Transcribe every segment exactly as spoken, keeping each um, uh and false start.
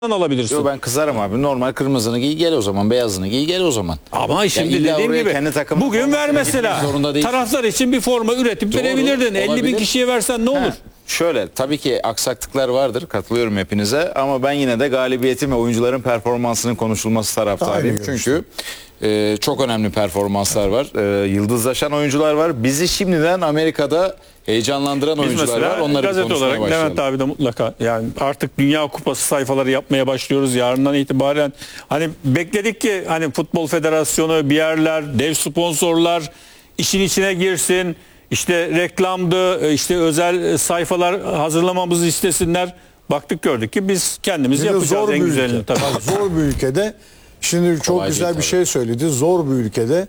alabilirsin. Yo, ben kızarım abi. Normal kırmızını giy gel o zaman. Beyazını giy gel o zaman. Ama şimdi illa dediğim oraya gibi kendi takımın bugün ver formasıyla mesela. gitmek zorunda değilsin. Taraftar için bir forma üretip Doğru, verebilirdin. elli bin olabilir. kişiye versen ne olur? Ha, şöyle tabii ki aksaklıklar vardır. Katılıyorum hepinize. Ama ben yine de galibiyetin ve oyuncuların performansının konuşulması taraftarıyım. Aynen. Çünkü e, çok önemli performanslar var. E, yıldızlaşan oyuncular var. Bizi şimdiden Amerika'da heyecanlandıran Biz oyuncular mesela var. Onları gazete konuşmaya olarak başlayalım. Levent abi de mutlaka yani artık Dünya Kupası sayfaları yapmaya başlıyoruz yarından itibaren. Hani bekledik ki hani Futbol Federasyonu, bir yerler, dev sponsorlar işin içine girsin. İşte reklamdı, işte özel sayfalar hazırlamamızı istesinler. Baktık gördük ki biz kendimiz Bir de yapacağız zor en bir güzelini ülke. tabii. Bak, zor bir ülkede şimdi çok Kolay güzel değil bir tabii. şey söyledi. Zor bir ülkede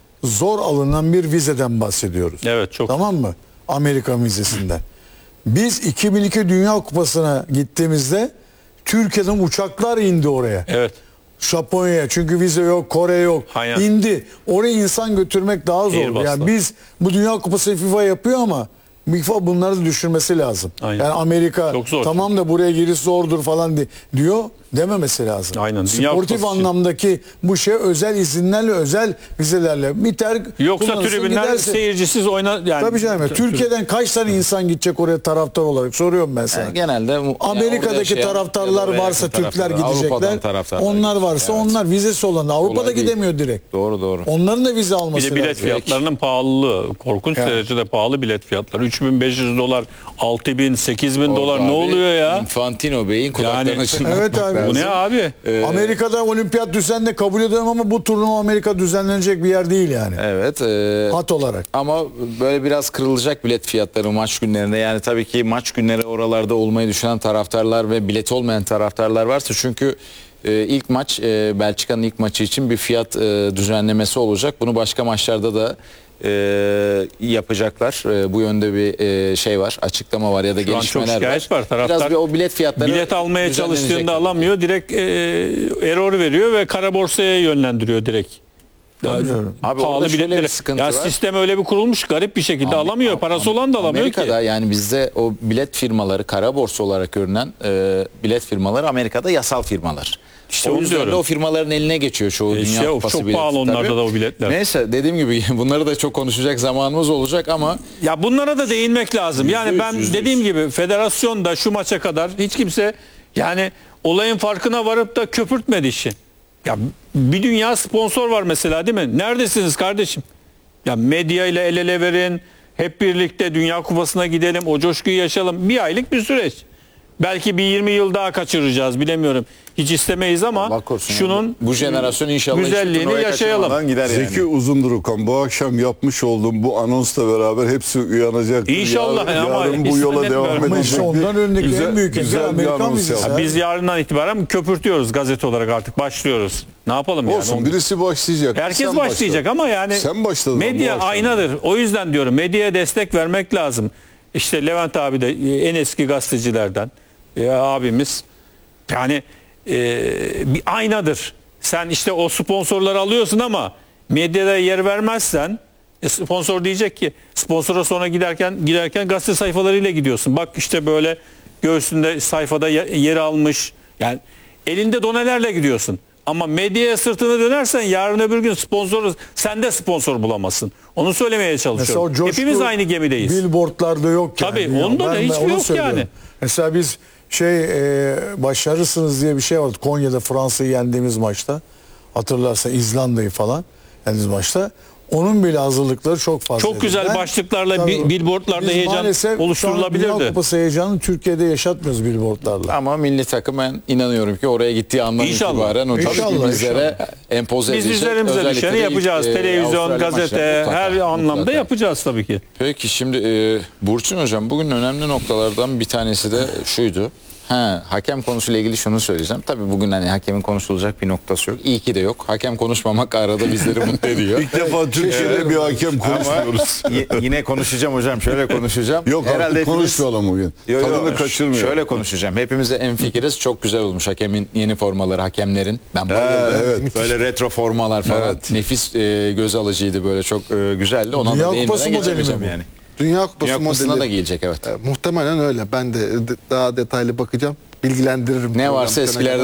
zor alınan bir vizeden bahsediyoruz. Evet, çok. Tamam mı? Amerika vizesinden. Biz iki bin iki Dünya Kupası'na gittiğimizde Türkiye'den uçaklar indi oraya. Evet. Japonya'ya, çünkü vize yok, Kore yok. Aynen. İndi. Oraya insan götürmek daha zor. Airbus'la. Yani biz bu Dünya Kupası FIFA yapıyor ama FIFA bunları da düşürmesi lazım. Aynen. Yani Amerika Çok zor. tamam da buraya giriş zordur falan di- diyor dememesi lazım. Aynen. Dünya Sportif Kupası için. anlamdaki bu şey özel izinlerle, özel vizelerle biter. Yoksa kullanırsın, tribünler gidersin. seyircisiz oyna yani. Tabii canım. Türkiye'den kaç tane insan gidecek oraya taraftar olarak soruyorum ben sana. Yani genelde mu- Amerika'daki yani orada yaşayan taraftarlar ya da oraya varsa yakın Türkler taraftarlar, gidecekler. Avrupa'dan taraftarlar Onlar gidecek. varsa Evet. onlar vizesi olan. Avrupa'da Kolay değil. gidemiyor direkt. Doğru doğru. Onların da vize Bir alması de bilet lazım. fiyatlarının pahalılığı. Korkunç Yani. derecede pahalı bilet fiyatları. üç bin beş yüz dolar, altı bin, sekiz bin dolar ne Abi, oluyor ya? Infantino Bey'in kulaklarını Yani- çınlatmak Evet abi. lazım. Bu ne abi? Amerika'da olimpiyat düzenle kabul ediyorum ama bu turnuva Amerika düzenlenecek bir yer değil yani. Evet. E, Hat olarak. ama böyle biraz kırılacak bilet fiyatları maç günlerinde. Yani tabii ki maç günleri oralarda olmayı düşünen taraftarlar ve bilet olmayan taraftarlar varsa, çünkü e, ilk maç e, Belçika'nın ilk maçı için bir fiyat e, düzenlemesi olacak. Bunu başka maçlarda da e, yapacaklar. E, bu yönde bir e, şey var, açıklama var ya da Şu an çok gelişmeler şikayet var. Taraftar Biraz bir o bilet fiyatları bilet almaya düzenlenecek. çalıştığında alamıyor. Direkt e, error veriyor ve kara borsaya yönlendiriyor direkt. Bilmiyorum. Abi Pahalı orada şöyle bir biletleri. sıkıntı Ya var. sistem öyle bir kurulmuş, garip bir şekilde Am- alamıyor. am- Parası olan da alamıyor Amerika'da ki. yani bizde o bilet firmaları, kara borsa olarak görünen e, bilet firmaları Amerika'da yasal firmalar. İşte o onu yüzden de diyorum. o firmaların eline geçiyor çoğu E, Dünya şey, Kupası çok bileti. pahalı onlarda tabii. da o biletler. Neyse, dediğim gibi bunları da çok konuşacak zamanımız olacak ama Ya bunlara da değinmek lazım. Yani yüz, ben yüz, dediğim gibi federasyon da şu maça kadar hiç kimse yani olayın farkına varıp da köpürtmedi işi. Ya bir dünya sponsor var mesela, değil mi? Neredesiniz kardeşim? Ya medya ile el ele verin. Hep birlikte Dünya Kupası'na gidelim. O coşkuyu yaşayalım. Bir aylık bir süreç. Belki bir yirmi yıl daha kaçıracağız, bilemiyorum. Hiç istemeyiz ama Allah korusun şunun yani. Bu jenerasyon inşallah hiç güzelliğini turnuvaya yaşayalım. kaçırmadan gider yani. Zeki Uzundurukan, bu akşam yapmış olduğum bu anonsla beraber hepsi uyanacak. İnşallah yarın, ama yarın bu hiç yola zannetmiyorum. devam Ama Ama işte edecek. ondan öndeki güzel- en büyük güzel güzel bir Amerikan anons vizesi. yaptı. abi. Biz yarından itibaren köpürtüyoruz gazete olarak, artık başlıyoruz. Ne yapalım yani? Olsun, Onu- birisi başlayacak. Herkes Sen başlayacak başla. ama yani Sen başladın medya bu akşam. aynadır. O yüzden diyorum, medyaya destek vermek lazım. İşte Levent abi de en eski gazetecilerden e, abimiz. Yani e, bir aynadır. Sen işte o sponsorları alıyorsun ama medyada yer vermezsen e, sponsor diyecek ki, sponsora sonra giderken giderken gazete sayfalarıyla gidiyorsun. Bak işte böyle göğsünde sayfada ye- yer almış. Yani elinde donelerle gidiyorsun. Ama medyaya sırtını dönersen yarın öbür gün sponsoru, sen de sponsor bulamazsın. Onu söylemeye Mesela o çalışıyorum. coşku Hepimiz aynı gemideyiz. billboardlarda yok yani. Tabii, Ya onda da ben- ben hiçbir onu yok söylüyorum. yani. Mesela biz şey e, başarısınız diye bir şey vardı. Konya'da Fransa'yı yendiğimiz maçta. Hatırlarsan İzlanda'yı falan yendiğimiz maçta. Onun bile hazırlıkları çok fazla. Çok güzel başlıklarla, bi- billboardlarda heyecan oluşturulabilirdi. Dünya Kupası heyecanını Türkiye'de yaşatmıyoruz billboardlarla. ama milli takım, ben inanıyorum ki oraya gittiği andan İnşallah. itibaren o coşkuyu İnşallah, bizlere empoze Biz edecek. üzerimize Özellikle düşeni de ilk, yapacağız. e, Televizyon, Avustralya gazete, maçları mutlaka, her anlamda mutlaka. yapacağız tabii ki. Peki şimdi e, Burçin Hocam, bugün önemli noktalardan bir tanesi de şuydu. Ha, hakem konusuyla ilgili şunu söyleyeceğim. Tabii bugün hani hakemin konuşulacak bir noktası yok. İyi ki de yok. Hakem konuşmamak arada bizleri mutlu ediyor. İlk defa Türkiye'de bir hakem konuşmuyoruz. Y- yine konuşacağım hocam. Şöyle konuşacağım. Yok artık hepimiz- konuşmayalım bugün. Yo, yo, Tadını kaçırmıyor. Şöyle konuşacağım. Hepimize en fikiriz. Çok güzel olmuş hakemin yeni formaları, hakemlerin. Ben bayıldım. evet. Böyle retro formalar falan. Evet. Nefis, e, göz alıcıydı, böyle çok e, güzeldi. Ona Dünya da değinmeden Kupası modeli mi geçemeyeceğim bu? yani. Dünya Kupası Dünya Kupası'na modeli. da gelecek, evet. E, muhtemelen öyle. Ben de de- daha detaylı bakacağım. Bilgilendiririm. Ne varsa program bitene eskilerden